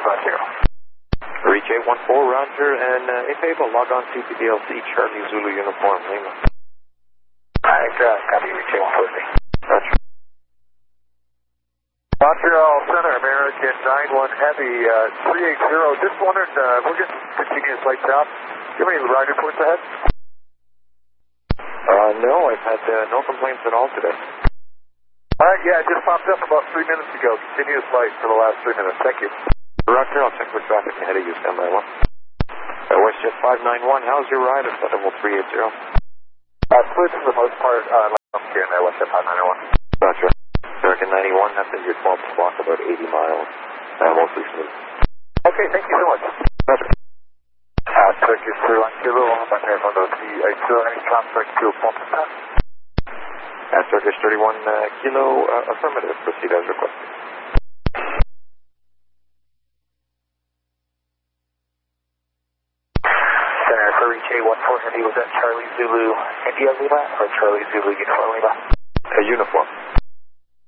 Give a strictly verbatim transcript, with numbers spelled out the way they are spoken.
five zero. Reach eight one four, Roger, and uh, if able, log on C P D L C, Charlie Zulu Uniform, Lima. Alright, uh, copy, reach eight one four. Roger. Montreal Center, American nine one Heavy, uh, three eight zero. Just wondered, uh, we're getting continuous lights out. Do you have any ride reports ahead? Uh, no, I've had uh, no complaints at all today. Alright, yeah, it just popped up about three minutes ago. Continuous light for the last three minutes. Thank you. Roger, I'll check with traffic ahead of you, stand by one. Uh, WestJet five nine one, how's your ride at Federal three eight zero? Uh, split for the most part, uh, up here in there, WestJet five nine one. Roger. American ninety-one, that's in your twelfth block, about eighty miles, uh, mostly smooth. Okay, thank you so much. Roger. Uh, Turkish three one kilo, I'm back here from the three eight zero, any transfer to pump pass? Uh, Turkish thirty-one uh, kilo, uh, affirmative, proceed as requested. Center for reach eight one four Heavy, was that Charlie Zulu India Lima or Charlie Zulu Uniform Lima? Uh, uniform.